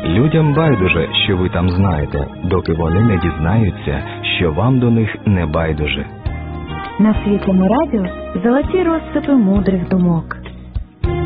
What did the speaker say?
Людям байдуже, що ви там знаєте, доки вони не дізнаються, що вам до них не байдуже. На Світлому радіо золоті розсипи мудрих думок.